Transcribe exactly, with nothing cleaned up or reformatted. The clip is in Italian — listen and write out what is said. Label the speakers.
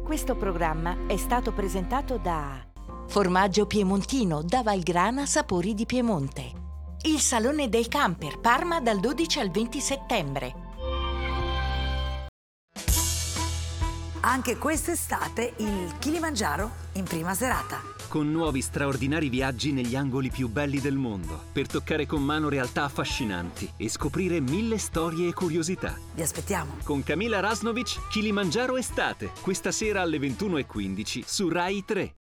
Speaker 1: Questo programma è stato presentato da Formaggio Piemontino da Valgrana, sapori di Piemonte. Il Salone del Camper, Parma, dal dodici al venti settembre.
Speaker 2: Anche quest'estate il Kilimangiaro in prima serata.
Speaker 3: Con nuovi straordinari viaggi negli angoli più belli del mondo, per toccare con mano realtà affascinanti e scoprire mille storie e curiosità.
Speaker 2: Vi aspettiamo.
Speaker 3: Con Camila Rasnovic, Kilimangiaro Estate, questa sera alle ventuno e quindici su Rai tre.